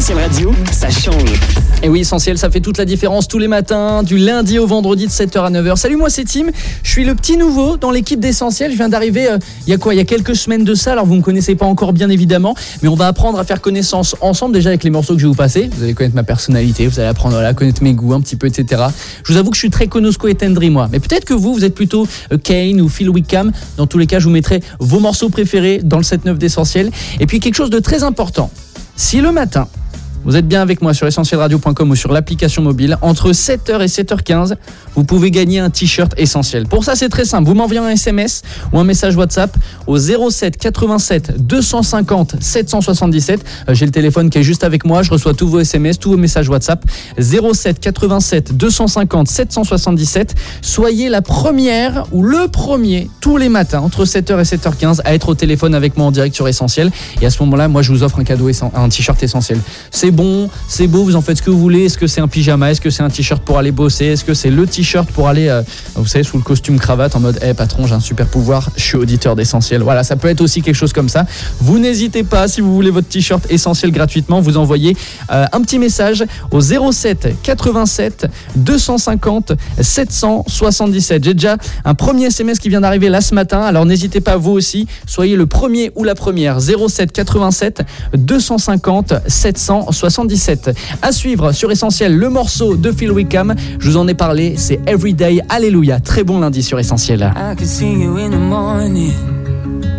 Essentiel Radio, ça change. Et oui, Essentiel, ça fait toute la différence tous les matins, du lundi au vendredi de 7h à 9h. Salut, moi c'est Tim, je suis le petit nouveau dans l'équipe d'Essentiel. Je viens d'arriver il y a quelques semaines de ça, alors vous ne me connaissez pas encore bien évidemment, mais on va apprendre à faire connaissance ensemble déjà avec les morceaux que je vais vous passer. Vous allez connaître ma personnalité, vous allez apprendre à connaître mes goûts un petit peu, etc. Je vous avoue que je suis très Konosko et Tendry moi, mais peut-être que vous êtes plutôt Kane ou Phil Wickham. Dans tous les cas, je vous mettrai vos morceaux préférés dans le 7-9 d'Essentiel. Et puis quelque chose de très important, si le matin, vous êtes bien avec moi sur essentielradio.com ou sur l'application mobile, entre 7h et 7h15, vous pouvez gagner un t-shirt Essentiel. Pour ça, c'est très simple. Vous m'envoyez un SMS ou un message WhatsApp au 07 87 250 777. J'ai le téléphone qui est juste avec moi. Je reçois tous vos SMS, tous vos messages WhatsApp. 07 87 250 777. Soyez la première ou le premier tous les matins entre 7h et 7h15 à être au téléphone avec moi en direct sur Essentiel. Et à ce moment-là, moi, je vous offre un cadeau, un t-shirt Essentiel. C'est bon, c'est beau, vous en faites ce que vous voulez. Est-ce que c'est un pyjama? Est-ce que c'est un t-shirt pour aller bosser? Est-ce que c'est le t-shirt pour aller, vous savez, sous le costume cravate en mode « patron, j'ai un super pouvoir, je suis auditeur d'Essentiel ». Voilà, ça peut être aussi quelque chose comme ça. Vous n'hésitez pas, si vous voulez votre t-shirt Essentiel gratuitement, vous envoyez un petit message au 07 87 250 777. J'ai déjà un premier SMS qui vient d'arriver là ce matin, alors n'hésitez pas vous aussi, soyez le premier ou la première. 07 87 250 777. À suivre sur Essentiel, le morceau de Phil Wickham, je vous en ai parlé, c'est Everyday Hallelujah. Très bon lundi sur Essentiel. I can see you in the morning.